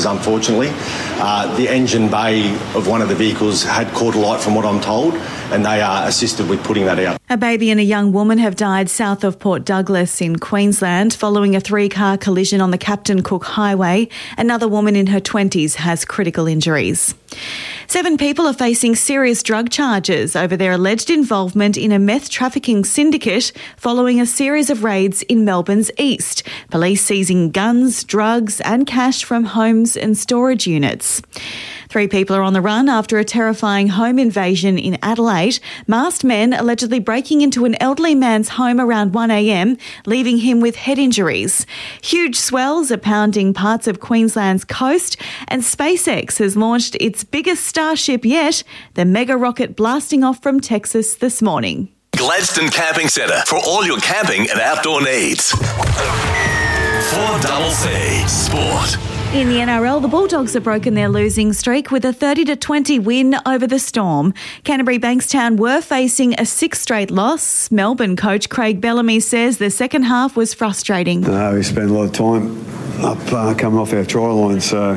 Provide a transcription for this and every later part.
unfortunately. The engine bay of one of the vehicles had caught alight from what I'm told, and they assisted with putting that out. A baby and a young woman have died south of Port Douglas in Queensland following a 3-car collision on the Captain Cook Highway. Another woman in her 20s has critical injuries. 7 people are facing serious drug charges over their alleged involvement in a meth trafficking syndicate following a series of raids in Melbourne's east. Police seizing guns, drugs and cash from homes and storage units. 3 people are on the run after a terrifying home invasion in Adelaide. Masked men allegedly breaking into an elderly man's home around 1 a.m, leaving him with head injuries. Huge swells are pounding parts of Queensland's coast, and SpaceX has launched its biggest Starship yet, the mega rocket blasting off from Texas this morning. Gladstone Camping Centre for all your camping and outdoor needs. 4CC Sport. In the NRL, the Bulldogs have broken their losing streak with a 30-20 win over the Storm. Canterbury Bankstown were facing a 6th straight loss. Melbourne coach Craig Bellamy says the second half was frustrating. We spent a lot of time up coming off our try line, so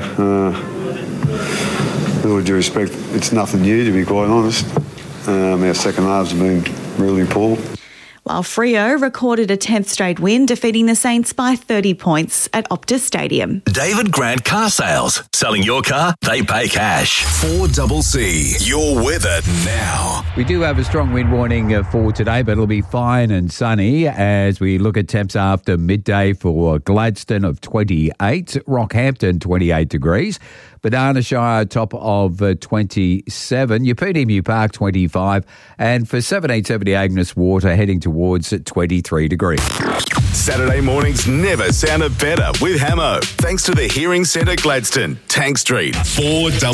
with all due respect, it's nothing new, to be quite honest. Our second halves have been really poor. While Freo recorded a 10th straight win, defeating the Saints by 30 points at Optus Stadium. David Grant Car Sales. Selling your car, they pay cash. 4CC. Your weather now. We do have a strong wind warning for today, but it'll be fine and sunny as we look at temps after midday for Gladstone of 28, Rockhampton 28 degrees, Banana Shire top of 27, Yapunimu Park 25, and for 1770 Agnes Water heading towards 23 degrees. Saturday mornings never sounded better with Hamo. Thanks to the Hearing Centre Gladstone, Tank Street. 4CC.